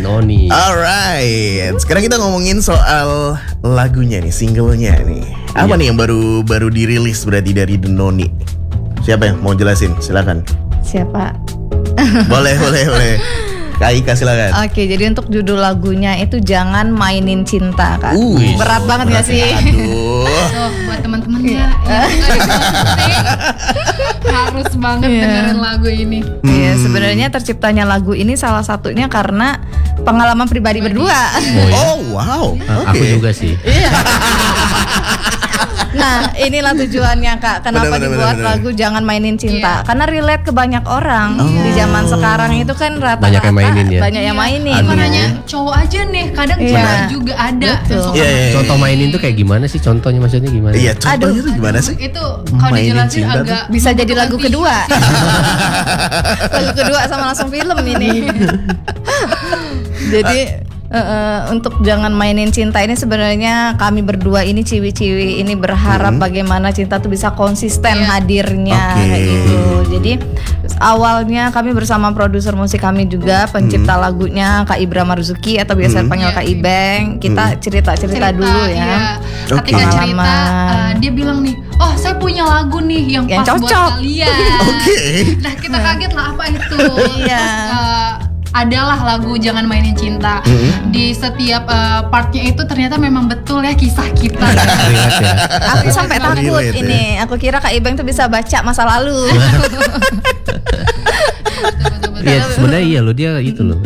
Denoni. Alright, sekarang kita ngomongin soal lagunya nih, singlenya nih. Apa nih yang baru dirilis berarti dari Denoni? Siapa yang mau jelasin? Silakan. Siapa? Boleh. Kak Ika silakan. Oke, jadi untuk judul lagunya itu Jangan Mainin Cinta kan. Berat banget gak sih? Aduh. Oh, buat teman-teman ya, harus banget dengerin lagu ini. Iya, sebenarnya terciptanya lagu ini salah satunya karena pengalaman pribadi berdua. Oh wow. Aku juga sih. Nah, inilah tujuannya Kak. Kenapa dibuat lagu Jangan Mainin Cinta? Karena relate ke banyak orang. Di zaman sekarang itu kan rata-rata Banyak yang mainin ya. Banyak yang mainin. Bukan hanya cowok aja nih, kadang cewek juga ada. Contoh mainin tuh kayak gimana sih? Contohnya maksudnya gimana? Iya, contohnya tuh gimana sih? Itu kalau Mainin dijelasin cinta agak bisa jadi lagu kedua. Lagu kedua sama langsung film ini. Jadi untuk Jangan Mainin Cinta ini sebenarnya kami berdua ini ciwi-ciwi ini berharap bagaimana cinta tuh bisa konsisten hadirnya kayak gitu. Jadi awalnya kami bersama produser musik kami juga pencipta lagunya Kak Ibra Marzuki atau biasa dipanggil Kak Ibeng. Kita cerita dulu ya. Ketika cerita dia bilang nih, oh saya punya lagu nih yang pas cocok buat kalian. Nah kita kaget lah apa itu. Adalah lagu Jangan Mainin Cinta. Di setiap partnya itu ternyata memang betul ya kisah kita. Aku sampai takut ini. Aku kira Kak Ibeng tuh bisa baca masa lalu. Iya sebenarnya iya loh, dia itu loh.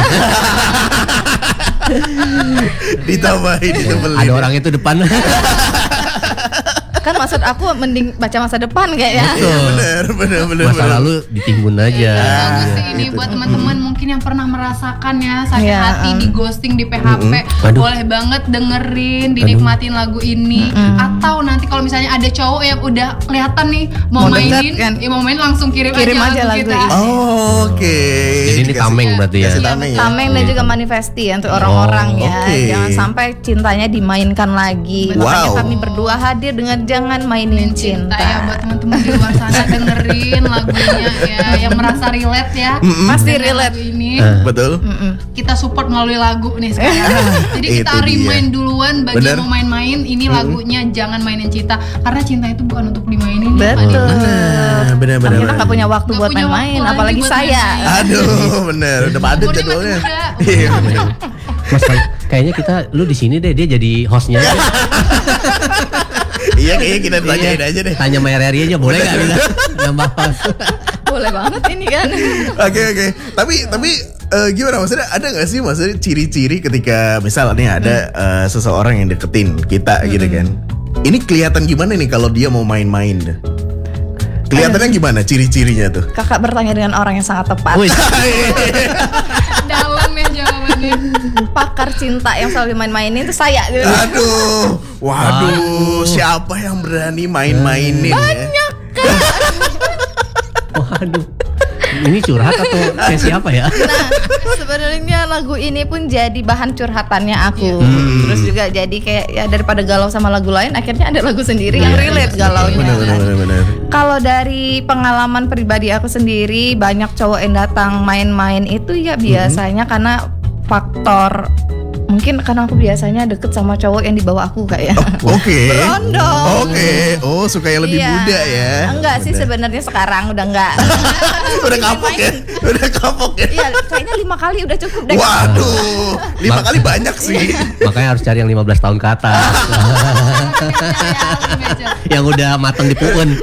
Ditambahin ditebelin. Ada orang itu depan. Kan maksud aku mending baca masa depan kayaknya. Bener. Masa lalu ditimbun aja. Bagus sih ini buat teman-teman mungkin yang pernah merasakan ya sakit hati di ghosting di PHP. Boleh banget dengerin, dinikmatin lagu ini. Atau nanti kalau misalnya ada cowok yang udah kelihatan nih mau mainin, kan? mau main langsung kirim aja lagu kita. Oke. Jadi ini tameng berarti ya. Tameng dan juga manifesti untuk orang-orang ya. Jangan sampai cintanya dimainkan lagi. Makanya kami berdua hadir dengan Jangan Mainin Cinta. Ya buat teman-teman di luar sana dengerin lagunya ya, yang merasa relate ya. Pasti relate ini. Betul. Kita support melalui lagu nih sekarang. Jadi kita remind duluan bagi yang mau main-main, ini lagunya Jangan Mainin Cinta. Karena cinta itu bukan untuk dimainin. Betul. Bener. Kita nggak punya waktu buat main-main, apalagi saya. Aduh, bener. Udah padat jadwalnya. Iya bener. Mas, kayaknya lu di sini deh, dia jadi hostnya. Iya, kayaknya kita tanyain aja deh. Tanya Mayari aja boleh nggak kita nambah host? Boleh banget ini kan. Oke. Tapi gimana maksudnya, ada nggak sih maksudnya ciri-ciri ketika misalnya ada seseorang yang deketin kita gitu kan? Ini kelihatan gimana nih kalau dia mau main-main? Kelihatannya gimana ciri-cirinya tuh? Kakak bertanya dengan orang yang sangat tepat. Dalam ya jawabannya. Pakar cinta yang selalu main-mainin itu saya. Waduh, siapa yang berani main-mainin? Banyak kan. Waduh. Ini curhat atau sesi apa ya? Nah, sebenarnya lagu ini pun jadi bahan curhatannya aku. Terus juga jadi kayak ya daripada galau sama lagu lain, akhirnya ada lagu sendiri yang relate galaunya. Bener. Kalau dari pengalaman pribadi aku sendiri, banyak cowok yang datang main-main itu ya biasanya karena faktor mungkin karena aku biasanya deket sama cowok yang di bawah aku kayak. Oke. Berondong. Oke. Oh, suka yang lebih muda ya. Enggak sih sebenarnya sekarang udah enggak. Udah kapok ya. Iya, kayaknya 5 kali udah cukup deh. Waduh, 5 kali banyak sih. Makanya harus cari yang 15 tahun ke atas. Yang udah matang di puun.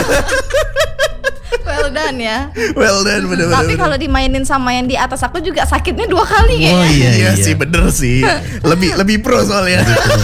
Well done ya. Well done, bener. Tapi kalau dimainin sama yang di atas aku juga sakitnya 2 kali ya. Oh iya sih, bener sih. Lebih pro soalnya.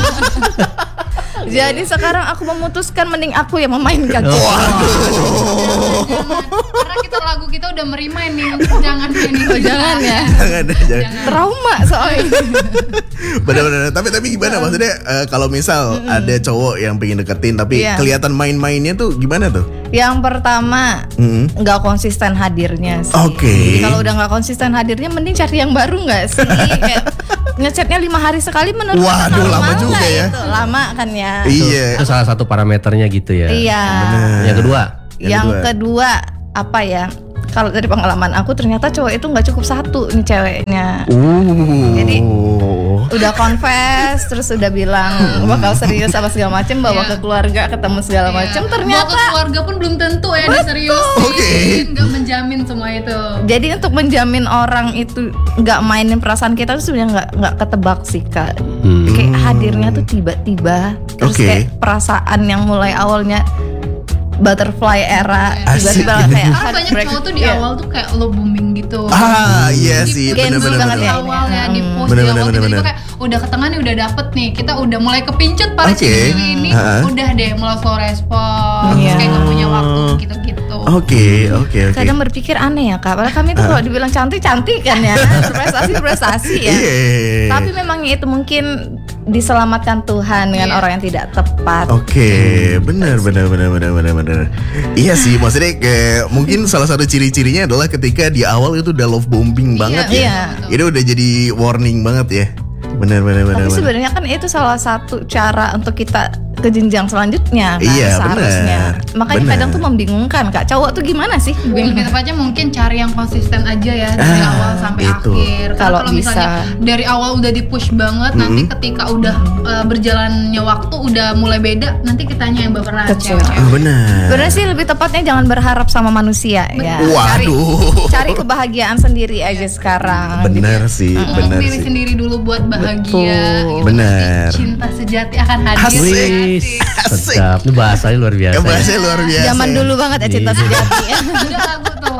Jadi sekarang aku memutuskan mending aku yang memainkan. Waduh. Karena lagu kita udah merimain nih untuk jangan mainin. Jangan ya. Jangan. Trauma soalnya. Bener. Tapi gimana maksudnya kalau misal ada cowok yang pengen deketin tapi kelihatan main-mainnya tuh gimana tuh? Yang pertama nggak konsisten hadirnya sih. Oke. Kalau udah nggak konsisten hadirnya, mending cari yang baru nggak sih? Kayak ngechatnya 5 hari sekali menurut. Waduh, lama juga ya. Itu lama kan ya. Iya. Itu salah satu parameternya gitu ya. Iya. Yang kedua apa ya? kalau dari pengalaman aku ternyata cowok itu nggak cukup satu nih ceweknya. Jadi udah confess, terus udah bilang bakal serius apa segala macem, bawa ke keluarga, ketemu segala macem. Ternyata bawa ke keluarga pun belum tentu ya diseriusin. Nggak menjamin semua itu. Jadi untuk menjamin orang itu nggak mainin perasaan kita tuh sebenarnya nggak ketebak sih Kak. Kayak hadirnya tuh tiba-tiba, terus kayak perasaan yang mulai awalnya butterfly era tiba-tiba kayak banyak cowok tuh di awal tuh kayak low booming gitu. Iya sih, benar-benar di awal ya di post di awal tiba-tiba kayak udah ke tengah nih, udah dapet nih, kita udah mulai kepincut para cewek ini, udah deh mulai slow respon, kayak gak punya waktu gitu-gitu. Oke. Kadang berpikir aneh ya Kak, padahal kami tuh kalau dibilang cantik kan ya, prestasi ya. Tapi memang itu mungkin diselamatkan Tuhan dengan orang yang tidak tepat. Benar. Iya sih, maksudnya kayak mungkin salah satu ciri-cirinya adalah ketika di awal itu udah love bombing banget ya. Itu udah jadi warning banget ya. Benar. Tapi sebenarnya kan itu salah satu cara untuk kita ke jenjang selanjutnya kan, seharusnya. Makanya kadang tuh membingungkan Kak, cowok tuh gimana sih? Lebih tepatnya mungkin cari yang konsisten aja ya dari awal sampai akhir. Kalau misalnya dari awal udah di-push banget, nanti ketika udah berjalannya waktu udah mulai beda, nanti kitanya yang baperan. Benar sih, lebih tepatnya jangan berharap sama manusia ya. Cari kebahagiaan sendiri aja sekarang. Benar sih, benar pilih sendiri dulu buat bahagia. Benar. Cinta sejati akan hadir. Sedap, ini bahasanya luar biasa. Zaman dulu banget ya cinta sejati. Ada lagu tuh.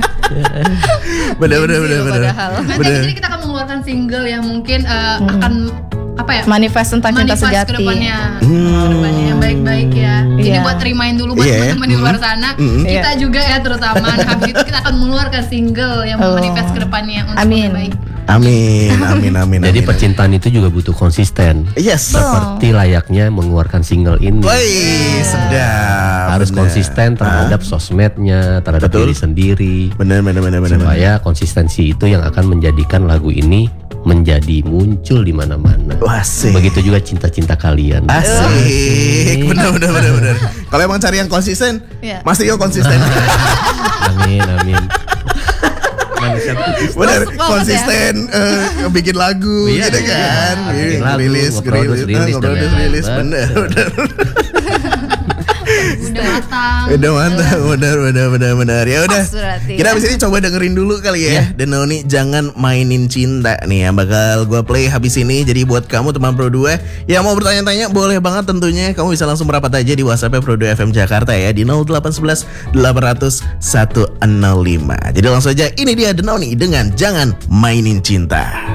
Benar. Jadi kita akan mengeluarkan single yang mungkin akan manifest tentang cinta sejati. Kedepannya yang baik-baik ya. Jadi buat remind dulu buat teman-teman di luar sana, kita juga ya terutama habis itu kita akan mengeluarkan single yang manifest kedepannya untuk yang baik. Amin. Jadi percintaan itu juga butuh konsisten. Seperti layaknya mengeluarkan single ini. Sedap. Harus konsisten terhadap sosmednya, terhadap diri sendiri. Benar. Supaya konsistensi itu yang akan menjadikan lagu ini menjadi muncul di mana-mana. Begitu juga cinta-cinta kalian. Asik. Benar. Kalau emang cari yang konsisten, Mas Rio konsisten. Amin. Benar, konsisten bikin lagu gitu kan. Rilis, benar. Udah mantap, benar. Ya udah. Kita abis ini coba dengerin dulu kali ya. Denoni Jangan Mainin Cinta nih yang bakal gue play habis ini. Jadi buat kamu teman Pro 2 yang mau bertanya-tanya boleh banget tentunya. Kamu bisa langsung merapat aja di WhatsApp Pro 2 FM Jakarta ya di 0811 800 105. Jadi langsung aja, ini dia Denoni dengan Jangan Mainin Cinta.